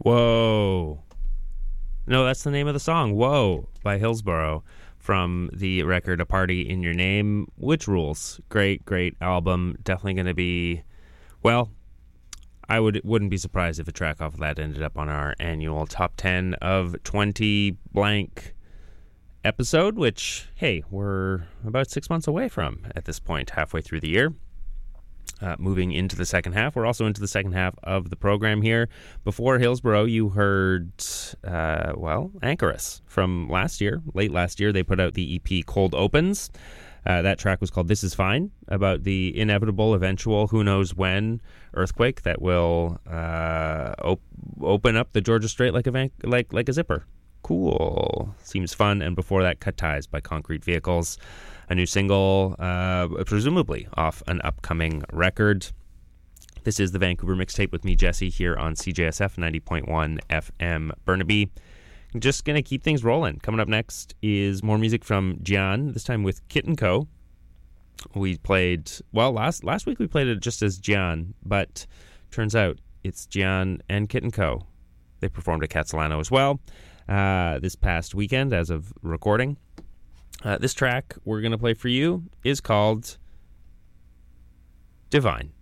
Whoa. No, that's the name of the song, Whoa, by Hillsborough, from the record A Party in Your Name, which rules. Great, great album. Definitely going to be, well, I wouldn't be surprised if a track off of that ended up on our annual top 10 of 20 blank episode, which, hey, we're about 6 months away from at this point, halfway through the year. Moving into the second half. We're also into the second half of the program here. Before Hillsborough, you heard, Anchorus from last year. Late last year, they put out the EP Cold Opens. That track was called This Is Fine, about the inevitable, eventual, who knows when earthquake that will open up the Georgia Strait like a zipper. Cool. Seems fun. And before that, Cut Ties by Concrete Vehicles. A new single, presumably off an upcoming record. This is the Vancouver Mixtape with me, Jesse, here on CJSF 90.1 FM Burnaby. Just going to keep things rolling. Coming up next is more music from Gian, this time with Kit & Co. We played, last week we played it just as Gian, but turns out it's Gian and Kit & Co. They performed at Catalano as well this past weekend as of recording. This track we're going to play for you is called Divine.